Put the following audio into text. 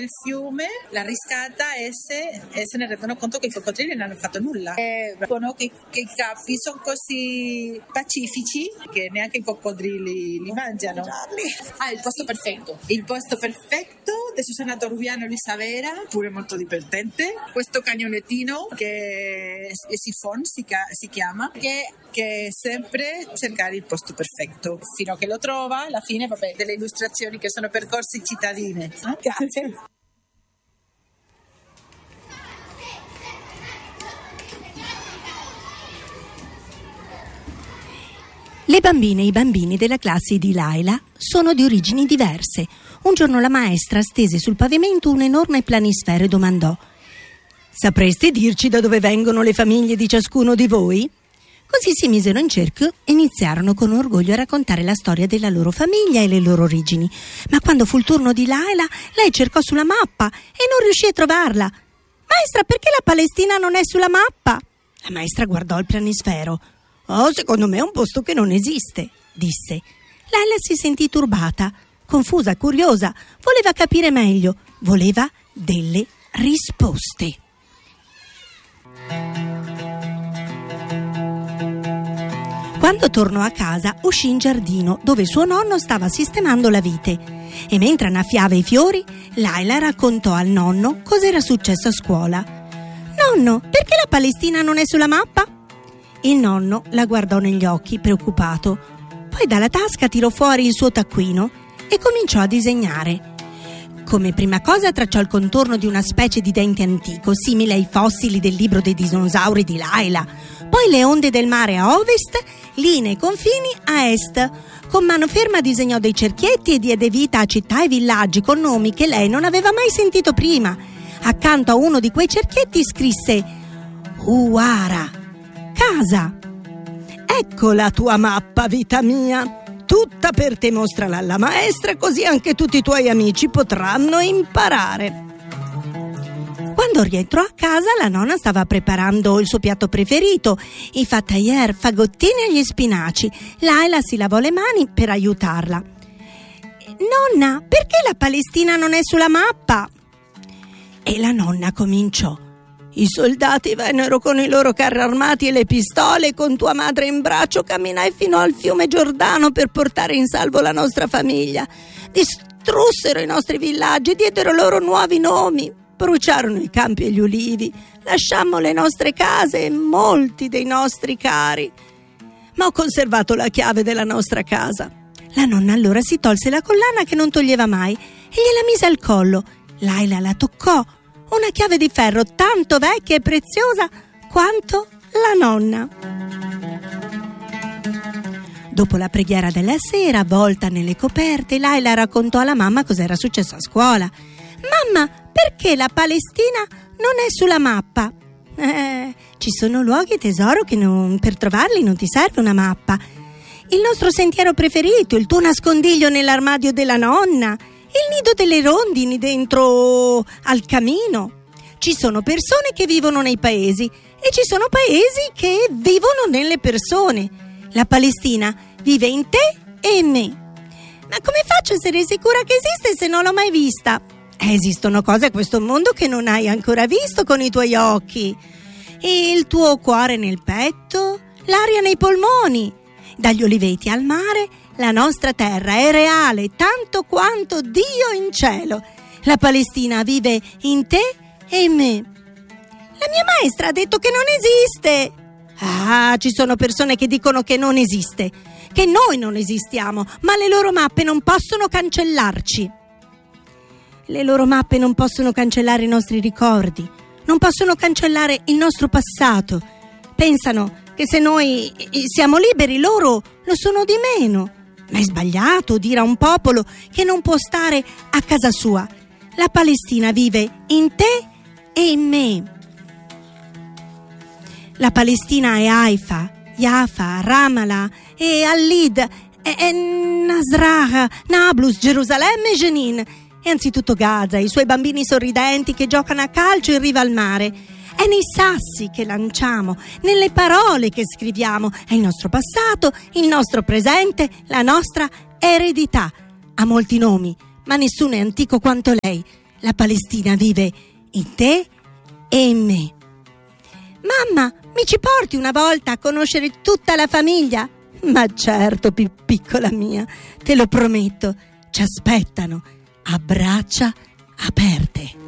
Il fiume, la riscatta e se ne rendono conto che i coccodrilli non hanno fatto nulla. Dicono che i capi sono così pacifici che neanche i coccodrilli li mangiano. Il posto perfetto. Il posto perfetto di Susana Torbiano e Luisa Vera, pure molto divertente. Questo cagnonettino che è Sifon si chiama, che sempre cercare il posto perfetto. Fino a che lo trova, alla fine, vabbè. Delle illustrazioni che sono percorsi cittadine. Grazie. Le bambine e i bambini della classe di Laila sono di origini diverse. Un giorno la maestra stese sul pavimento un enorme planisfero e domandò: «Sapreste dirci da dove vengono le famiglie di ciascuno di voi?» Così si misero in cerchio e iniziarono con orgoglio a raccontare la storia della loro famiglia e le loro origini. Ma quando fu il turno di Laila, lei cercò sulla mappa e non riuscì a trovarla. «Maestra, perché la Palestina non è sulla mappa?» La maestra guardò il planisfero. «Oh, secondo me è un posto che non esiste», disse. Laila si sentì turbata, confusa, curiosa, voleva capire meglio, voleva delle risposte. Quando tornò a casa, uscì in giardino dove suo nonno stava sistemando la vite e mentre annaffiava i fiori, Laila raccontò al nonno cos'era successo a scuola. «Nonno, perché la Palestina non è sulla mappa?» Il nonno la guardò negli occhi, preoccupato. Poi dalla tasca tirò fuori il suo taccuino e cominciò a disegnare. Come prima cosa tracciò il contorno di una specie di dente antico, simile ai fossili del libro dei dinosauri di Laila. Poi le onde del mare a ovest, linee e confini a est. Con mano ferma disegnò dei cerchietti e diede vita a città e villaggi con nomi che lei non aveva mai sentito prima. Accanto a uno di quei cerchietti scrisse Huara, casa. «Ecco la tua mappa, vita mia, tutta per te, mostrala alla maestra, così anche tutti i tuoi amici potranno imparare». Quando rientrò a casa, la nonna stava preparando il suo piatto preferito, i fataier, fagottini agli spinaci. Laila si lavò le mani per aiutarla. «Nonna, perché la Palestina non è sulla mappa?» E la nonna cominciò. «I soldati vennero con i loro carri armati e le pistole e con tua madre in braccio camminai fino al fiume Giordano per portare in salvo la nostra famiglia. Distrussero i nostri villaggi, diedero loro nuovi nomi, bruciarono i campi e gli ulivi, lasciammo le nostre case e molti dei nostri cari. Ma ho conservato la chiave della nostra casa». La nonna allora si tolse la collana che non toglieva mai e gliela mise al collo. Laila la toccò. Una chiave di ferro tanto vecchia e preziosa quanto la nonna. Dopo la preghiera della sera, avvolta nelle coperte, Laila raccontò alla mamma cos'era successo a scuola. «Mamma, perché la Palestina non è sulla mappa?» Ci sono luoghi, tesoro, che per trovarli non ti serve una mappa. Il nostro sentiero preferito, il tuo nascondiglio nell'armadio della nonna, il nido delle rondini dentro al camino. Ci sono persone che vivono nei paesi e ci sono paesi che vivono nelle persone. La Palestina vive in te e in me. Ma come faccio a essere sicura che esiste se non l'ho mai vista? Esistono cose a questo mondo che non hai ancora visto con i tuoi occhi. E il tuo cuore nel petto, l'aria nei polmoni. Dagli oliveti al mare, la nostra terra è reale tanto quanto Dio in cielo. La Palestina vive in te e in me. La mia maestra ha detto che non esiste. Ci sono persone che dicono che non esiste, che noi non esistiamo, ma le loro mappe non possono cancellarci. Le loro mappe non possono cancellare i nostri ricordi, non possono cancellare il nostro passato. Pensano che se noi siamo liberi, loro lo sono di meno. Ma è sbagliato dire a un popolo che non può stare a casa sua. La Palestina vive in te e in me. La Palestina è Haifa, Jaffa, Ramallah e Al-Lid, e Nasrah, Nablus, Gerusalemme e Jenin. E anzitutto Gaza, i suoi bambini sorridenti che giocano a calcio in riva al mare. È nei sassi che lanciamo, nelle parole che scriviamo. È il nostro passato, il nostro presente, la nostra eredità. Ha molti nomi, ma nessuno è antico quanto lei. La Palestina vive in te e in me. Mamma, mi ci porti una volta a conoscere tutta la famiglia? Ma certo, più piccola mia, te lo prometto. Ci aspettano a braccia aperte.